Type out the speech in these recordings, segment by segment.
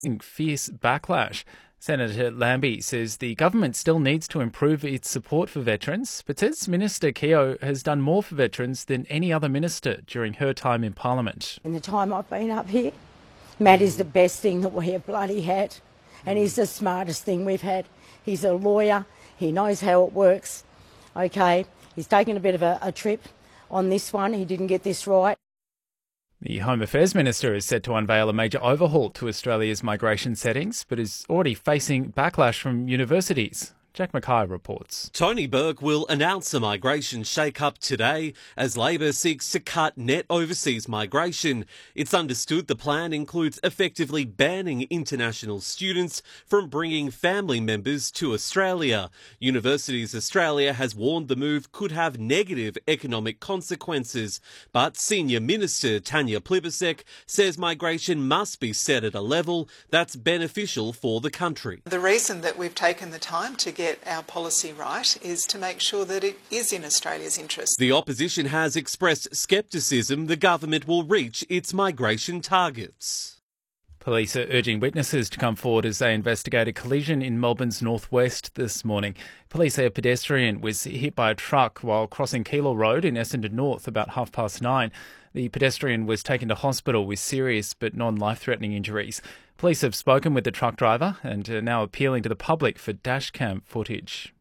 Fierce backlash. Senator Lambie says the government still needs to improve its support for veterans, but says Minister Keogh has done more for veterans than any other minister during her time in Parliament. In the time I've been up here, Matt is the best thing that we have bloody had, and he's the smartest thing we've had. He's a lawyer, he knows how it works. Okay, he's taken a bit of a trip on this one, he didn't get this right. The Home Affairs Minister is set to unveil a major overhaul to Australia's migration settings, but is already facing backlash from universities. Jack Mackay reports. Tony Burke will announce a migration shake-up today as Labor seeks to cut net overseas migration. It's understood the plan includes effectively banning international students from bringing family members to Australia. Universities Australia has warned the move could have negative economic consequences, but Senior Minister Tanya Plibersek says migration must be set at a level that's beneficial for the country. The reason that we've taken the time to get our policy right is to make sure that it is in Australia's interest. The opposition has expressed scepticism the government will reach its migration targets. Police are urging witnesses to come forward as they investigate a collision in Melbourne's northwest this morning. Police say a pedestrian was hit by a truck while crossing Keilor Road in Essendon North about 9:30. The pedestrian was taken to hospital with serious but non-life-threatening injuries. Police have spoken with the truck driver and are now appealing to the public for dashcam footage.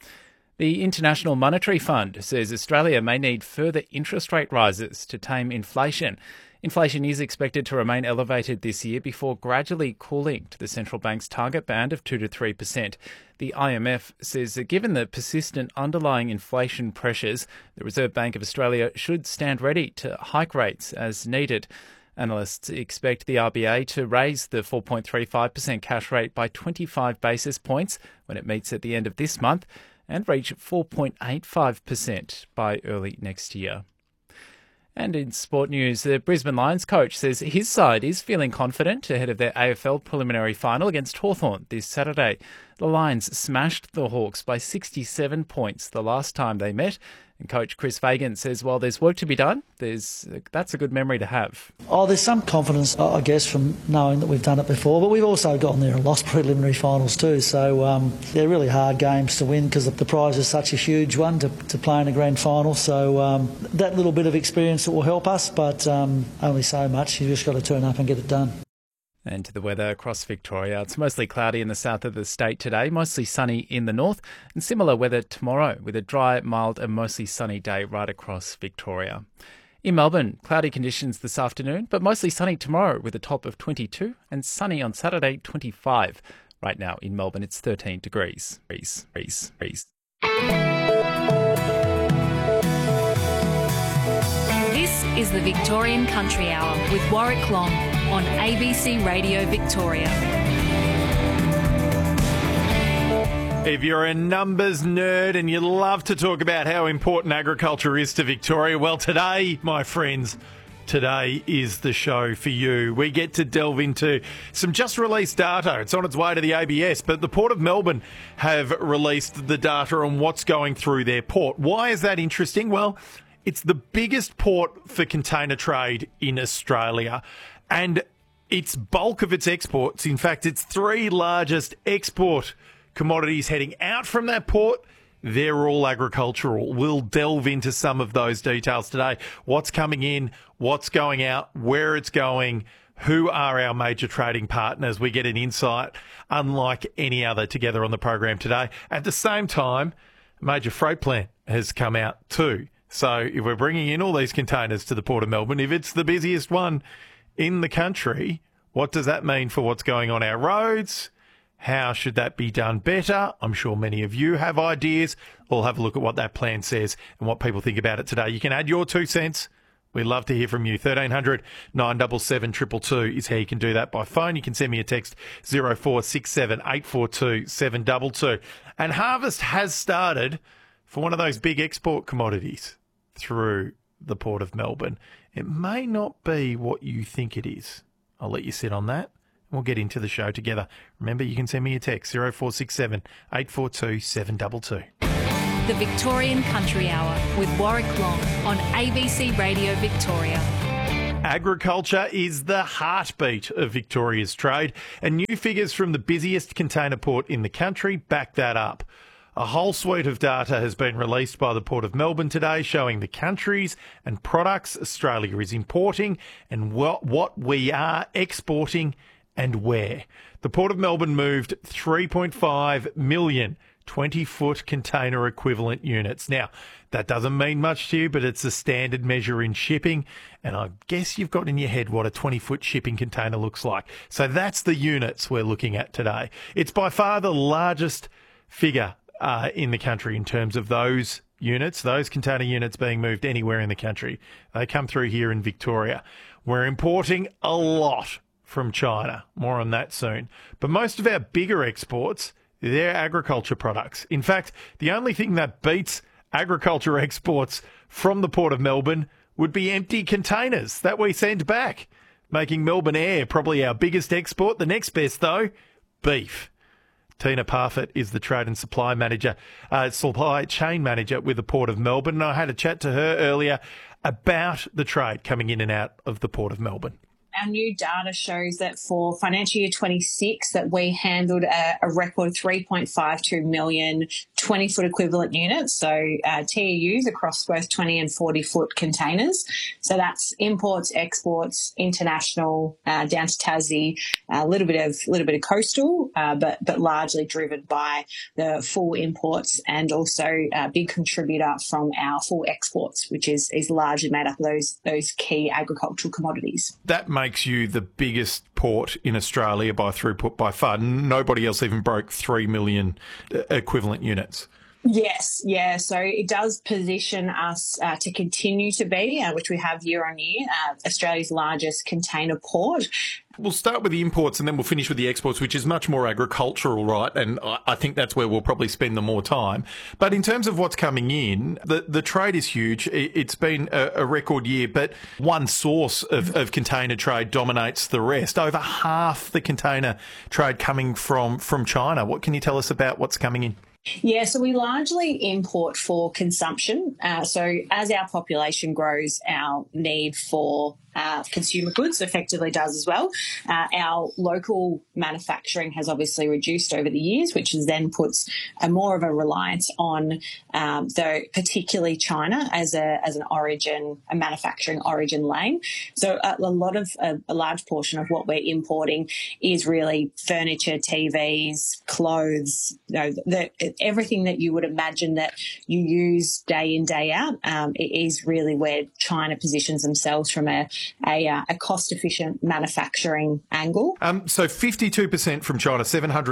The International Monetary Fund says Australia may need further interest rate rises to tame inflation. Inflation is expected to remain elevated this year before gradually cooling to the central bank's target band of 2 to 3%. The IMF says that given the persistent underlying inflation pressures, the Reserve Bank of Australia should stand ready to hike rates as needed. Analysts expect the RBA to raise the 4.35% cash rate by 25 basis points when it meets at the end of this month and reach 4.85% by early next year. And in sport news, the Brisbane Lions coach says his side is feeling confident ahead of their AFL preliminary final against Hawthorn this Saturday. The Lions smashed the Hawks by 67 points the last time they met. And coach Chris Fagan says while there's work to be done, that's a good memory to have. There's some confidence, I guess, from knowing that we've done it before, but we've also gone there and lost preliminary finals too. So they're really hard games to win because the prize is such a huge one to play in a grand final. So that little bit of experience will help us, but only so much. You've just got to turn up and get it done. And to the weather across Victoria. It's mostly cloudy in the south of the state today, mostly sunny in the north, and similar weather tomorrow with a dry, mild and mostly sunny day right across Victoria. In Melbourne, cloudy conditions this afternoon, but mostly sunny tomorrow with a top of 22 and sunny on Saturday, 25. Right now in Melbourne, it's 13 degrees. This is the Victorian Country Hour with Warwick Long on ABC Radio Victoria. If you're a numbers nerd and you love to talk about how important agriculture is to Victoria, well, today, my friends, today is the show for you. We get to delve into some just released data. It's on its way to the ABS, but the Port of Melbourne have released the data on what's going through their port. Why is that interesting? Well, it's the biggest port for container trade in Australia, and its bulk of its exports, in fact, its three largest export commodities heading out from that port, they're all agricultural. We'll delve into some of those details today. What's coming in, what's going out, where it's going, who are our major trading partners. We get an insight unlike any other together on the program today. At the same time, a major freight plan has come out too. So if we're bringing in all these containers to the Port of Melbourne, if it's the busiest one in the country, what does that mean for what's going on our roads? How should that be done better? I'm sure many of you have ideas. We'll have a look at what that plan says and what people think about it today. You can add your 2 cents. We'd love to hear from you. 1300 977 222 is how you can do that by phone. You can send me a text 0467 842 722. And harvest has started for one of those big export commodities through the Port of Melbourne. It may not be what you think it is. I'll let you sit on that. We'll get into the show together. Remember, you can send me a text 0467 842 722. The Victorian Country Hour with Warwick Long on ABC Radio Victoria. Agriculture is the heartbeat of Victoria's trade, and new figures from the busiest container port in the country back that up. A whole suite of data has been released by the Port of Melbourne today showing the countries and products Australia is importing and what we are exporting and where. The Port of Melbourne moved 3.5 million 20-foot container equivalent units. Now, that doesn't mean much to you, but it's a standard measure in shipping, and I guess you've got in your head what a 20-foot shipping container looks like. So that's the units we're looking at today. It's by far the largest figure in the country in terms of those units, those container units being moved anywhere in the country. They come through here in Victoria. We're importing a lot from China. More on that soon. But most of our bigger exports, they're agriculture products. In fact, the only thing that beats agriculture exports from the Port of Melbourne would be empty containers that we send back, making Melbourne Air probably our biggest export. The next best, though, beef. Tina Parfitt is the Trade and Supply Chain Manager with the Port of Melbourne. And I had a chat to her earlier about the trade coming in and out of the Port of Melbourne. Our new data shows that for financial year 26 that we handled a record 3.52 million 20-foot equivalent units, so TEUs across both 20 and 40-foot containers. So that's imports, exports, international, down to Tassie, a little bit of coastal, but largely driven by the full imports and also a big contributor from our full exports, which is largely made up of those key agricultural commodities. That makes you the biggest port in Australia by throughput by far. Nobody else even broke 3 million equivalent units. Yes, yeah. So it does position us to continue to be, which we have year on year, Australia's largest container port. We'll start with the imports and then we'll finish with the exports, which is much more agricultural, right? And I think that's where we'll probably spend the more time. But in terms of what's coming in, the trade is huge. It's been a record year, but one source of container trade dominates the rest. Over half the container trade coming from China. What can you tell us about what's coming in? Yeah, so we largely import for consumption. So as our population grows, our need for consumer goods effectively does as well. Our local manufacturing has obviously reduced over the years, which is then puts more of a reliance on particularly China as an origin, a manufacturing origin lane. So a large portion of what we're importing is really furniture, TVs, clothes, everything that you would imagine that you use day in, day out. It is really where China positions themselves from a cost-efficient manufacturing angle. So 52% from China,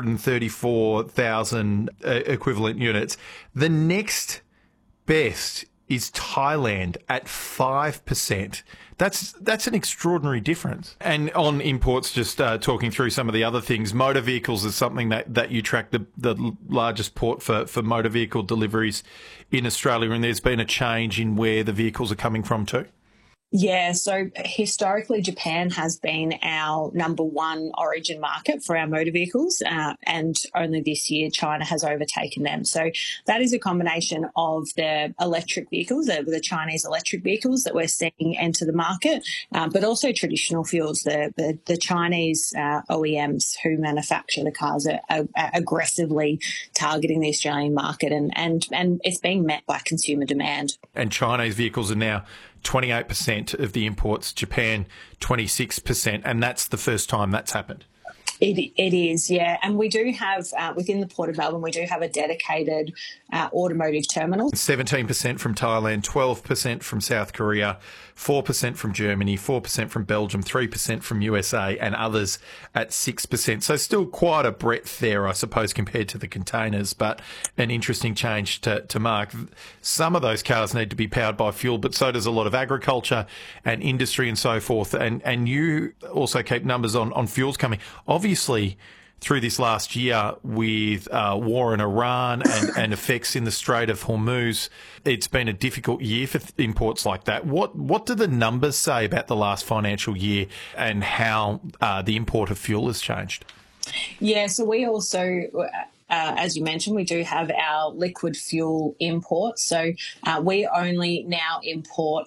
734,000 equivalent units. The next best is Thailand at 5%. That's an extraordinary difference. And on imports, just talking through some of the other things, motor vehicles is something that you track, the largest port for motor vehicle deliveries in Australia, and there's been a change in where the vehicles are coming from too. Yeah, so historically Japan has been our number one origin market for our motor vehicles, and only this year China has overtaken them. So that is a combination of the electric vehicles, the Chinese electric vehicles that we're seeing enter the market, but also traditional fuels. The Chinese OEMs who manufacture the cars are aggressively targeting the Australian market, and it's being met by consumer demand. And Chinese vehicles are now 28% of the imports, Japan 26%, and that's the first time that's happened. It is, yeah. And we do have, within the Port of Melbourne, we do have a dedicated automotive terminal. 17% from Thailand, 12% from South Korea, 4% from Germany, 4% from Belgium, 3% from USA, and others at 6%. So still quite a breadth there, I suppose, compared to the containers, but an interesting change to mark. Some of those cars need to be powered by fuel, but so does a lot of agriculture and industry and so forth. And you also keep numbers on fuels coming. Obviously, through this last year with war in Iran and effects in the Strait of Hormuz, it's been a difficult year for imports like that. What do the numbers say about the last financial year and how the import of fuel has changed? Yeah, so we also... as you mentioned, we do have our liquid fuel imports. So we only now import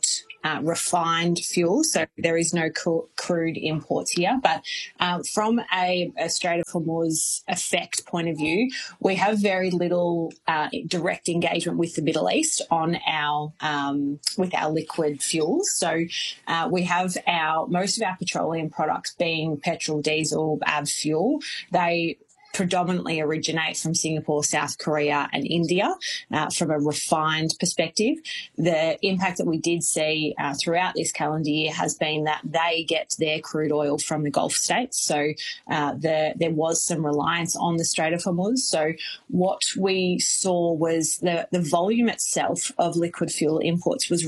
refined fuel, so there is no crude imports here. But from a Strait of Hormuz effect point of view, we have very little direct engagement with the Middle East on our with our liquid fuels. So we have most of our petroleum products being petrol, diesel, av fuel. They predominantly originate from Singapore, South Korea and India from a refined perspective. The impact that we did see throughout this calendar year has been that they get their crude oil from the Gulf states. So there was some reliance on the Strait of Hormuz. So what we saw was the volume itself of liquid fuel imports was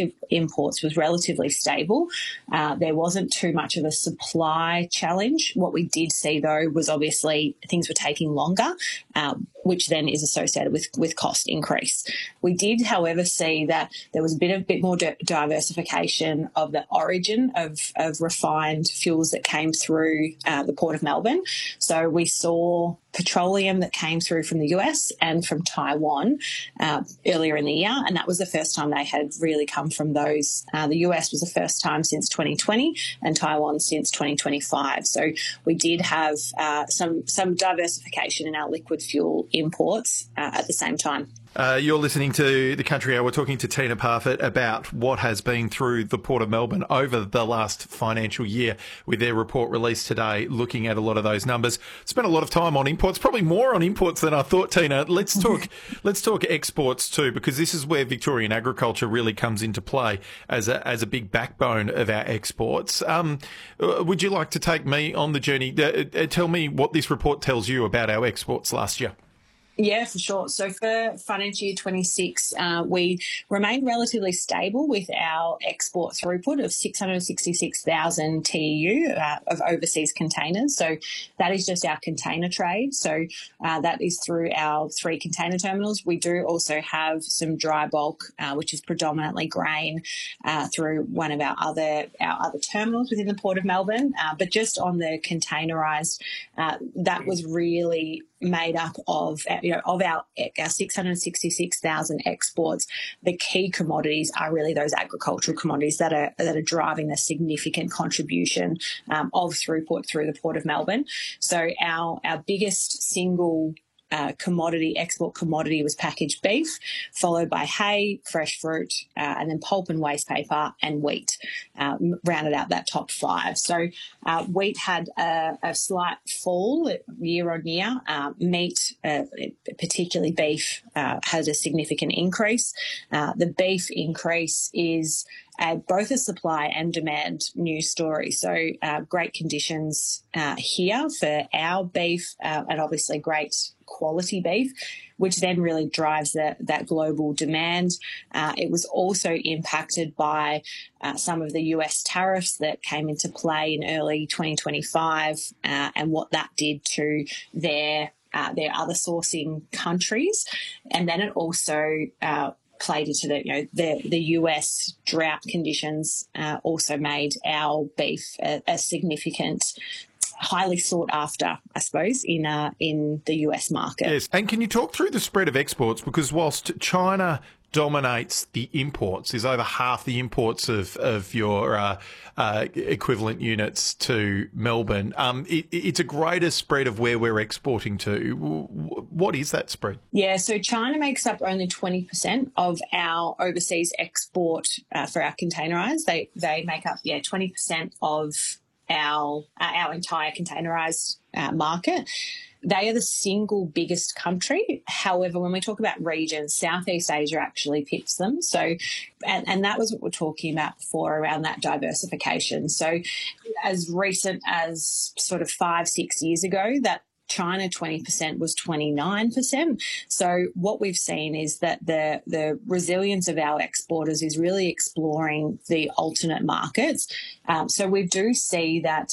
relatively stable. There wasn't too much of a supply challenge. What we did see, though, was obviously things were taking longer, which then is associated with cost increase. We did, however, see that there was a bit more diversification of the origin of refined fuels that came through the Port of Melbourne. So we saw petroleum that came through from the US and from Taiwan earlier in the year, and that was the first time they had really come from those. The US was the first time since 2020 and Taiwan since 2025. So we did have some diversification in our liquid fuel imports at the same time. You're listening to The Country Hour. We're talking to Tina Parfitt about what has been through the Port of Melbourne over the last financial year with their report released today, looking at a lot of those numbers. Spent a lot of time on imports, probably more on imports than I thought, Tina. Let's talk exports too, because this is where Victorian agriculture really comes into play as a big backbone of our exports. Would you like to take me on the journey? Tell me what this report tells you about our exports last year. Yeah, for sure. So for financial year 26, we remained relatively stable with our export throughput of 666,000 TEU of overseas containers. So that is just our container trade. So that is through our 3 container terminals. We do also have some dry bulk, which is predominantly grain, through one of our other terminals within the Port of Melbourne. But just on the containerised, that was really made up of our 666,000 exports. The key commodities are really those agricultural commodities that are driving the significant contribution of throughput through the Port of Melbourne. So our biggest single export commodity was packaged beef, followed by hay, fresh fruit, and then pulp and waste paper and wheat, rounded out that top 5. So wheat had a slight fall year on year. Meat, particularly beef, has a significant increase. The beef increase is both a supply and demand news story. So great conditions here for our beef, and obviously great quality beef, which then really drives that global demand. It was also impacted by some of the US tariffs that came into play in early 2025 and what that did to their other sourcing countries. And then it also played into the US drought conditions also made our beef a significant, highly sought after, I suppose, in the US market. Yes, and can you talk through the spread of exports? Because whilst China dominates the imports, is over half the imports of your equivalent units to Melbourne, it's a greater spread of where we're exporting to. What is that spread? Yeah, so China makes up only 20% of our overseas export for our containerised. They make up 20% of our entire containerised market. They are the single biggest country. However, when we talk about regions, Southeast Asia actually picks them. So, and that was what we're talking about before around that diversification. So as recent as sort of 5-6 years ago, that China 20% was 29%. So what we've seen is that the resilience of our exporters is really exploring the alternate markets. So we do see that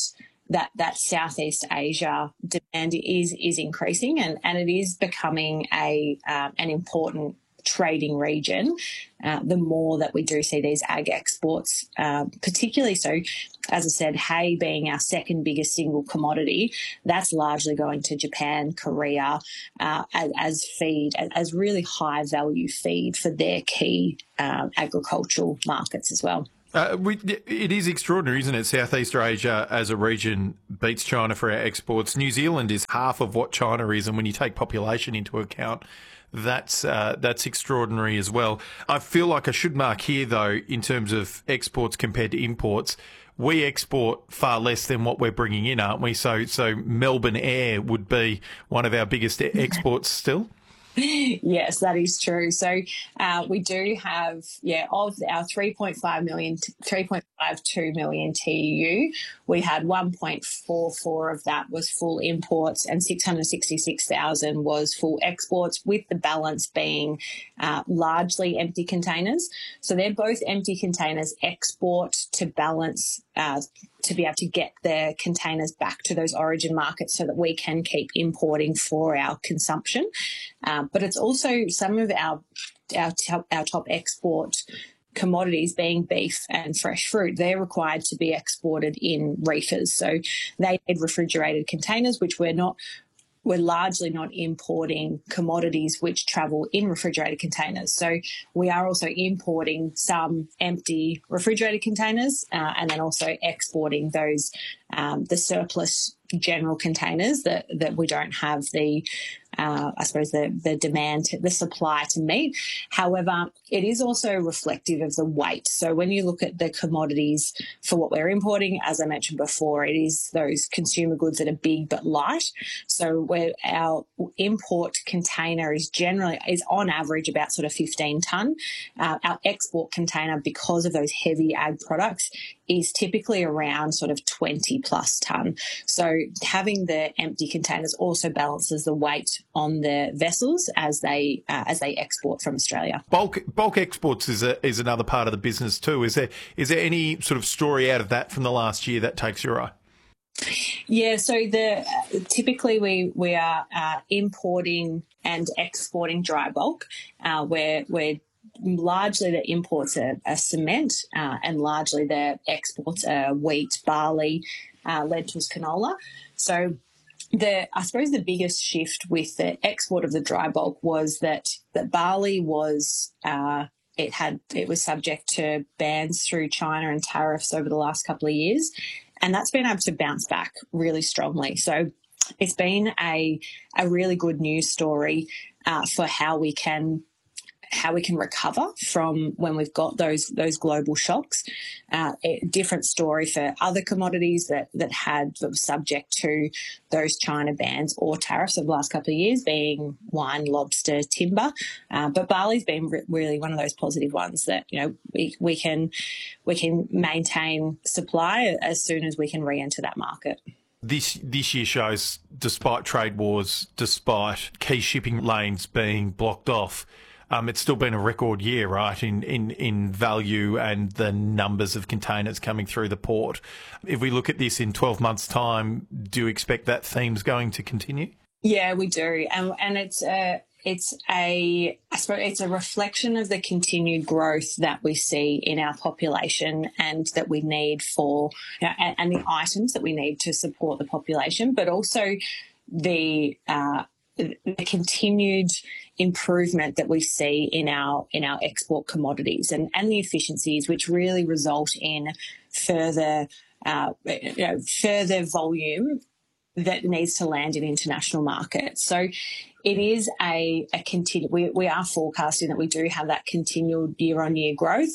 Southeast Asia demand is increasing and it is becoming an important trading region, the more that we do see these ag exports, particularly so, as I said, hay being our second biggest single commodity, that's largely going to Japan, Korea, as feed, as really high value feed for their key agricultural markets as well. It is extraordinary, isn't it? Southeast Asia as a region beats China for our exports. New Zealand is half of what China is, and when you take population into account, that's extraordinary as well. I feel like I should mark here, though, in terms of exports compared to imports, we export far less than what we're bringing in, aren't we? So Melbourne Air would be one of our biggest exports still. Yes, that is true. So we do have, of our 3.52 million TEU, we had 1.44 of that was full imports and 666,000 was full exports, with the balance being largely empty containers. So they're both empty containers, export to balance to be able to get the containers back to those origin markets so that we can keep importing for our consumption. But it's also some of our top export commodities being beef and fresh fruit. They're required to be exported in reefers. So they need refrigerated containers, which we're largely not importing commodities which travel in refrigerated containers. So we are also importing some empty refrigerated containers and then also exporting those, the surplus general containers that we don't have the demand, the supply to meet. However, it is also reflective of the weight. So when you look at the commodities for what we're importing, as I mentioned before, it is those consumer goods that are big but light. So where our import container is on average about sort of 15 tonne. Our export container, because of those heavy ag products, is typically around sort of 20 plus tonne. So having the empty containers also balances the weight on the vessels as they export from Australia. Bulk exports is another part of the business too. Is there any sort of story out of that from the last year that takes your eye? Yeah, so typically we are importing and exporting dry bulk. We're largely the imports are cement and largely the exports are wheat, barley, lentils, canola. So I suppose the biggest shift with the export of the dry bulk was that barley was it was subject to bans through China and tariffs over the last couple of years, and that's been able to bounce back really strongly. So it's been a really good news story for how we can recover from when we've got those global shocks. A different story for other commodities that were subject to those China bans or tariffs of the last couple of years, being wine, lobster, timber. But barley's been really one of those positive ones that, we can maintain supply as soon as we can re-enter that market. This year shows, despite trade wars, despite key shipping lanes being blocked off, it's still been a record year, right, in value and the numbers of containers coming through the port. If we look at this in 12 months' time, do you expect that theme's going to continue? Yeah, we do. And it's a reflection of the continued growth that we see in our population and that we need for, and the items that we need to support the population, but also the continued improvement that we see in our export commodities and the efficiencies, which really result in further volume that needs to land in international markets. So it is we are forecasting that we do have that continual year-on-year growth,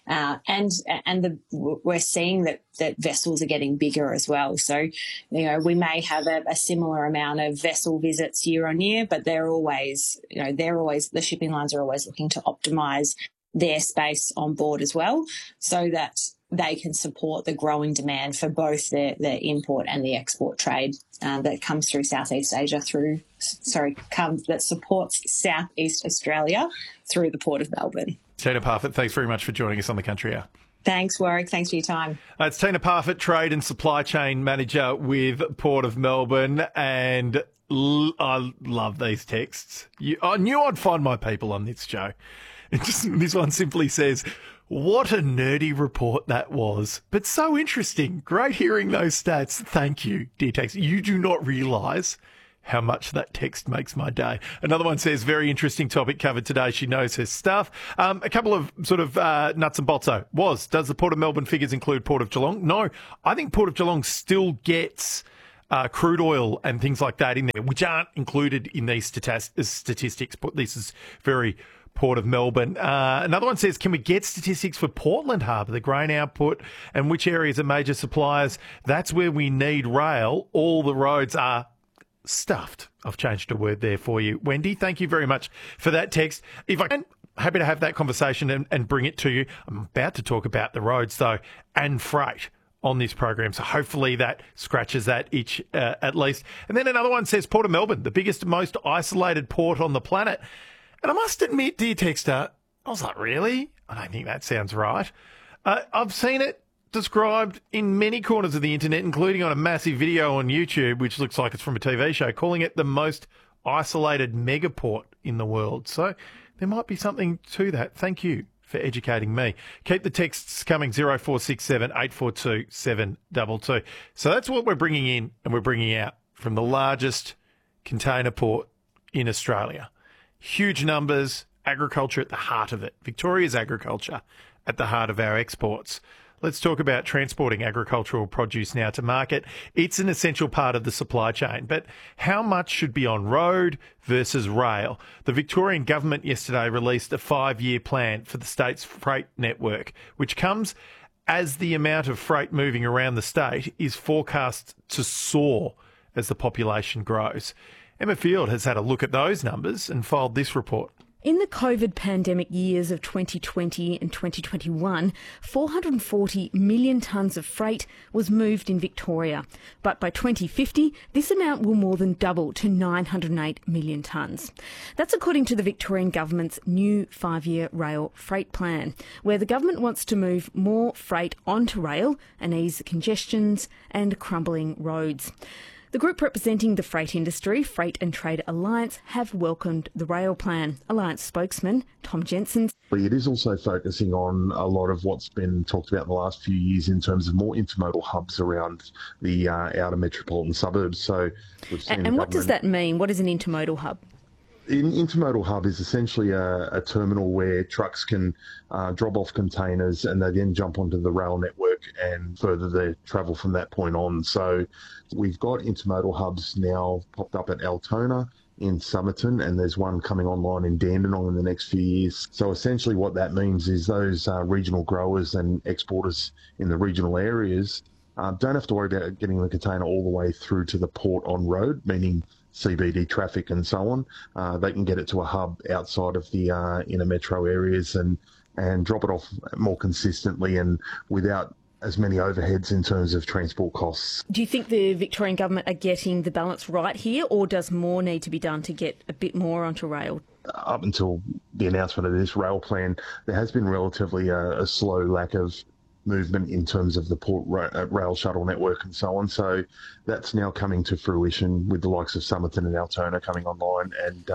we're seeing that vessels are getting bigger as well. So, we may have a similar amount of vessel visits year on year, but the shipping lines are always looking to optimise their space on board as well, so that they can support the growing demand for both the import and the export trade that comes through Southeast Asia that supports Southeast Australia through the Port of Melbourne. Tina Parfitt, thanks very much for joining us on The Country Hour. Thanks, Warwick. Thanks for your time. It's Tina Parfitt, Trade and Supply Chain Manager with Port of Melbourne, and I love these texts. I knew I'd find my people on this show. This one simply says, what a nerdy report that was, but so interesting. Great hearing those stats. Thank you, dear text. You do not realise how much that text makes my day. Another one says, very interesting topic covered today. She knows her stuff. A couple of sort of nuts and bolts though. Does the Port of Melbourne figures include Port of Geelong? No. I think Port of Geelong still gets crude oil and things like that in there, which aren't included in these statistics. But this is very Port of Melbourne. Another one says, can we get statistics for Portland Harbour, the grain output, and which areas are major suppliers? That's where we need rail. All the roads are stuffed. I've changed a word there for you, Wendy. Thank you very much for that text. If I can, happy to have that conversation and bring it to you. I'm about to talk about the roads, though, and freight on this program, so hopefully that scratches that itch at least. And then another one says, Port of Melbourne, the biggest, most isolated port on the planet. And I must admit, dear texter, I was like, really? I don't think that sounds right. I've seen it described in many corners of the internet, including on a massive video on YouTube, which looks like it's from a TV show, calling it the most isolated megaport in the world. So there might be something to that. Thank you for educating me. Keep the texts coming, 0467 842 722. So that's what we're bringing in and we're bringing out from the largest container port in Australia. Huge numbers, agriculture at the heart of it. Victoria's agriculture at the heart of our exports. Let's talk about transporting agricultural produce now to market. It's an essential part of the supply chain, but how much should be on road versus rail? The Victorian government yesterday released a 5-year plan for the state's freight network, which comes as the amount of freight moving around the state is forecast to soar as the population grows. Emma Field has had a look at those numbers and filed this report. In the COVID pandemic years of 2020 and 2021, 440 million tonnes of freight was moved in Victoria. But by 2050, this amount will more than double to 908 million tonnes. That's according to the Victorian government's new 5-year rail freight plan, where the government wants to move more freight onto rail and ease congestions and crumbling roads. The group representing the freight industry, Freight and Trade Alliance, have welcomed the rail plan. Alliance spokesman Tom Jensen. It is also focusing on a lot of what's been talked about in the last few years in terms of more intermodal hubs around the outer metropolitan suburbs. So, and what does that mean? What is an intermodal hub? An intermodal hub is essentially a terminal where trucks can drop off containers and they then jump onto the rail network and further their travel from that point on. So we've got intermodal hubs now popped up at Altona in Somerton, and there's one coming online in Dandenong in the next few years. So essentially what that means is those regional growers and exporters in the regional areas don't have to worry about getting the container all the way through to the port on road, meaning CBD traffic and so on. They can get it to a hub outside of the inner metro areas and drop it off more consistently and without as many overheads in terms of transport costs. Do you think the Victorian government are getting the balance right here, or does more need to be done to get a bit more onto rail? Up until the announcement of this rail plan, there has been relatively a slow lack of movement in terms of the port rail shuttle network and so on. So that's now coming to fruition with the likes of Somerton and Altona coming online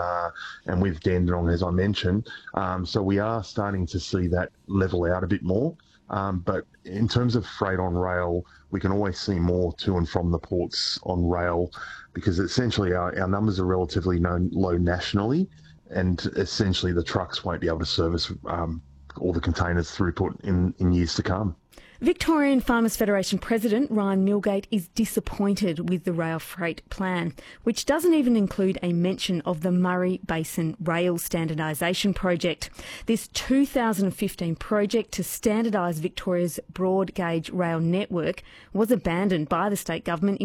and with Dandenong, as I mentioned. So we are starting to see that level out a bit more. But in terms of freight on rail, we can always see more to and from the ports on rail because essentially our numbers are relatively low nationally, and essentially the trucks won't be able to service all the containers throughput in years to come. Victorian Farmers Federation President Ryan Milgate is disappointed with the rail freight plan, which doesn't even include a mention of the Murray Basin Rail Standardisation Project. This 2015 project to standardise Victoria's broad gauge rail network was abandoned by the state government in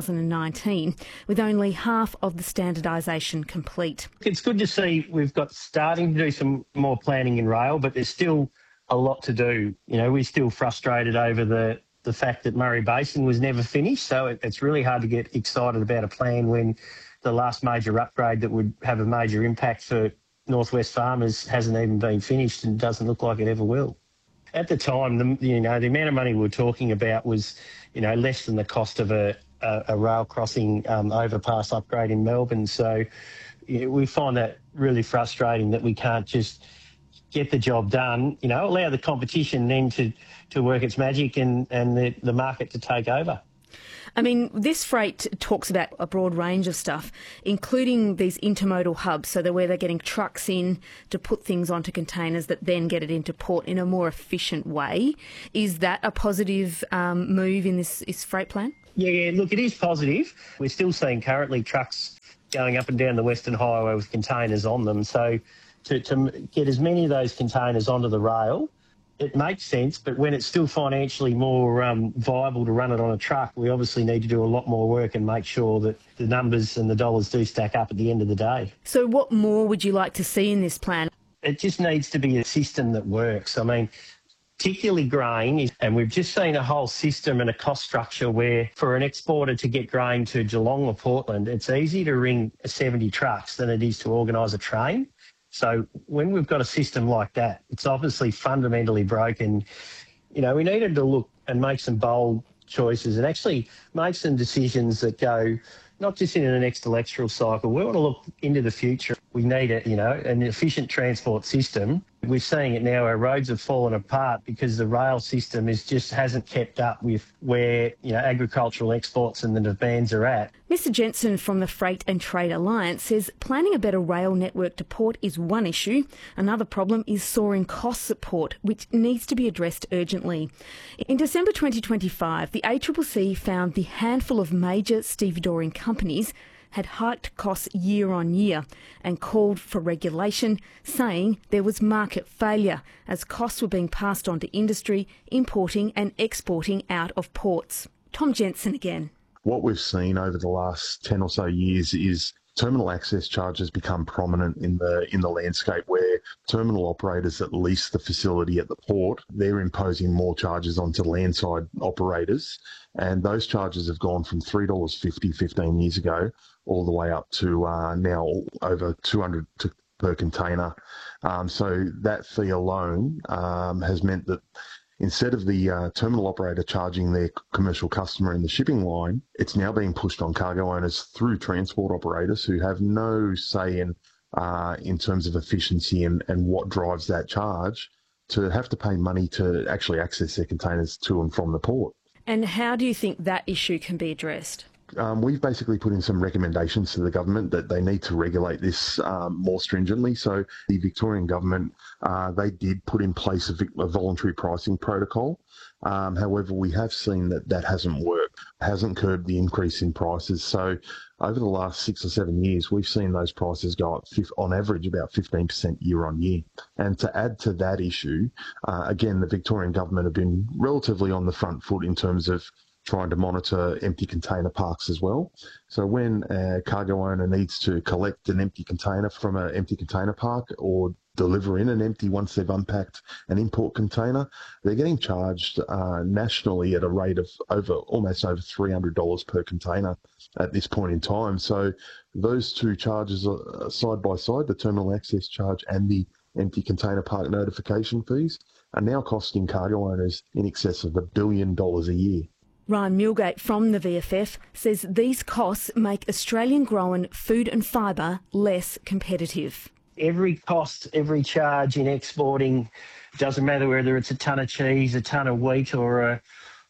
2019, with only half of the standardisation complete. It's good to see we've got starting to do some more planning in rail, but there's still a lot to do. You know, we're still frustrated over the fact that Murray Basin was never finished, so it's really hard to get excited about a plan when the last major upgrade that would have a major impact for Northwest farmers hasn't even been finished and doesn't look like it ever will. At the time, the amount of money we were talking about was, less than the cost of a rail crossing overpass upgrade in Melbourne. So we find that really frustrating that we can't just get the job done, allow the competition then to work its magic and the market to take over. I mean, this freight talks about a broad range of stuff, including these intermodal hubs, so that where they're getting trucks in to put things onto containers that then get it into port in a more efficient way. Is that a positive move in this freight plan? Yeah, look, it is positive. We're still seeing currently trucks going up and down the Western Highway with containers on them. So to get as many of those containers onto the rail, it makes sense, but when it's still financially more viable to run it on a truck, we obviously need to do a lot more work and make sure that the numbers and the dollars do stack up at the end of the day. So what more would you like to see in this plan? It just needs to be a system that works. I mean, particularly grain, and we've just seen a whole system and a cost structure where for an exporter to get grain to Geelong or Portland, it's easier to ring 70 trucks than it is to organise a train. So when we've got a system like that, it's obviously fundamentally broken. We needed to look and make some bold choices and actually make some decisions that go not just into the next electoral cycle. We want to look into the future. We need an efficient transport system. We're seeing it now. Our roads have fallen apart because the rail system just hasn't kept up with where agricultural exports and the demands are at. Mr Jensen from the Freight and Trade Alliance says planning a better rail network to port is one issue. Another problem is soaring costs at port, which needs to be addressed urgently. In December 2025, the ACCC found the handful of major stevedoring companies had hiked costs year on year and called for regulation, saying there was market failure as costs were being passed on to industry importing and exporting out of ports. Tom Jensen again. What we've seen over the last 10 or so years is terminal access charges become prominent in the landscape, where terminal operators that lease the facility at the port, they're imposing more charges onto landside operators, and those charges have gone from $3.50 15 years ago all the way up to now over $200 per container. So that fee alone has meant that instead of the terminal operator charging their commercial customer in the shipping line, it's now being pushed on cargo owners through transport operators who have no say in terms of efficiency and what drives that charge, to have to pay money to actually access their containers to and from the port. And how do you think that issue can be addressed? We've basically put in some recommendations to the government that they need to regulate this more stringently. So the Victorian government, they did put in place a voluntary pricing protocol. However, we have seen that hasn't worked, hasn't curbed the increase in prices. So over the last 6 or 7 years, we've seen those prices go up on average about 15% year on year. And to add to that issue, again, the Victorian government have been relatively on the front foot in terms of trying to monitor empty container parks as well. So when a cargo owner needs to collect an empty container from an empty container park or deliver in an empty once they've unpacked an import container, they're getting charged nationally at a rate of almost over $300 per container at this point in time. So those two charges are side by side, the terminal access charge and the empty container park notification fees, are now costing cargo owners in excess of $1 billion a year. Ryan Milgate from the VFF says these costs make Australian-grown food and fibre less competitive. Every cost, every charge in exporting, doesn't matter whether it's a tonne of cheese, a tonne of wheat or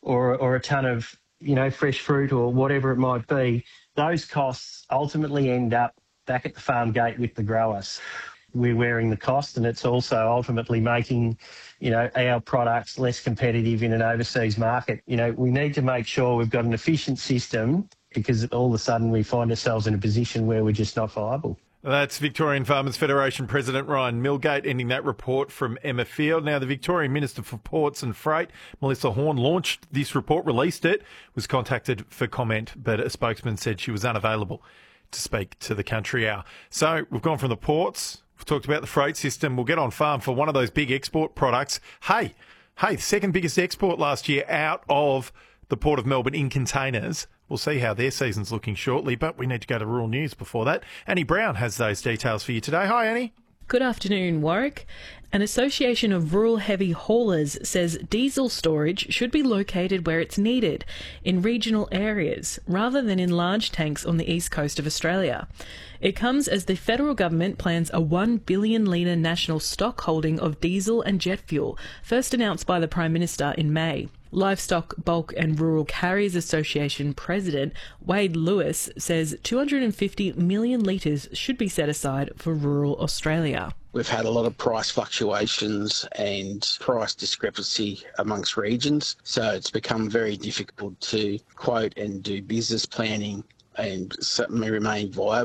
a tonne of fresh fruit or whatever it might be, those costs ultimately end up back at the farm gate with the growers. We're wearing the cost, and it's also ultimately making our products less competitive in an overseas market. We need to make sure we've got an efficient system, because all of a sudden we find ourselves in a position where we're just not viable. That's Victorian Farmers Federation President Ryan Milgate ending that report from Emma Field. Now, the Victorian Minister for Ports and Freight, Melissa Horne, launched this report, released it, was contacted for comment, but a spokesman said she was unavailable to speak to the Country Hour. So we've gone from the ports, we've talked about the freight system, we'll get on farm for one of those big export products. Hey, the second biggest export last year out of the Port of Melbourne in containers. We'll see how their season's looking shortly, but we need to go to rural news before that. Annie Brown has those details for you today. Hi, Annie. Good afternoon, Warwick. An association of rural heavy haulers says diesel storage should be located where it's needed, in regional areas, rather than in large tanks on the east coast of Australia. It comes as the federal government plans a 1 billion litre national stock holding of diesel and jet fuel, first announced by the Prime Minister in May. Livestock, Bulk and Rural Carriers Association President Wade Lewis says 250 million litres should be set aside for rural Australia. We've had a lot of price fluctuations and price discrepancy amongst regions, so it's become very difficult to quote and do business planning and remain viable.